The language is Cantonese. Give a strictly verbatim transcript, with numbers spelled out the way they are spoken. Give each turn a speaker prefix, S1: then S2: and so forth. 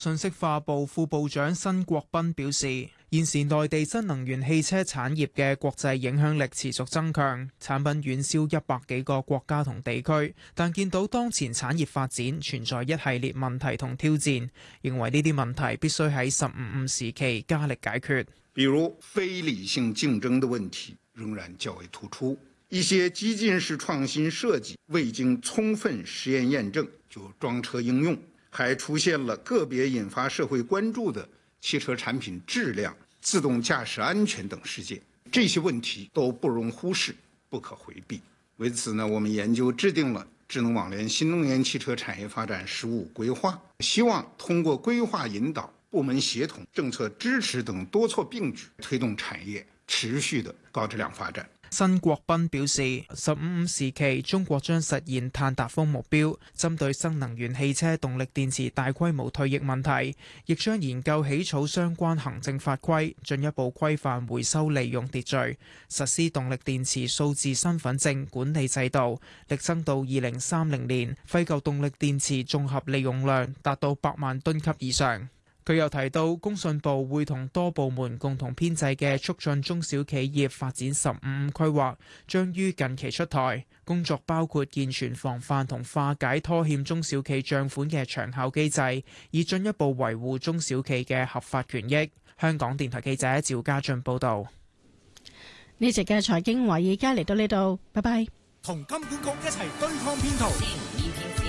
S1: 信息化部副部長申國斌表示，現時內地新能源汽車產業嘅國際影響力持續增強，產品遠銷一百幾個國家同地區，但見到當前產業發展存在一系列問題同挑戰，認為呢啲問題必須喺十五五時期加力解決。
S2: 比如非理性競爭的問題仍然較為突出，一些激進式創新設計未經充分實驗驗證就裝車應用，還出現了個別引發社會關注的汽車產品質量、自動駕駛安全等事件，這些問題都不容忽視，不可迴避。為此呢，我們研究制定了智能網聯新能源汽車產業發展“十五”規劃，希望通過規劃引導、部門協同、政策支持等多措並舉，推動產業持續的高質量發展。
S1: 申國斌表示，十五五時期中國將實現碳達峰目標，針對新能源汽車動力電池大規模退役問題，亦將研究起草相關行政法規，進一步規範回收利用秩序，實施動力電池數字身份證管理制度，力爭到二零三零年廢舊動力電池綜合利用量達到百萬噸級以上。佢又提到，工信部會同多部門共同編製嘅促進中小企業發展十五五規劃，將於近期出台。工作包括健全防範同化解拖欠中小企帳款嘅長效機制，以進一步維護中小企嘅合法權益。香港電台記者趙家俊報導。
S3: 呢集嘅財經華爾街嚟到呢度，拜拜。
S4: 同金管局一齊對抗騙徒。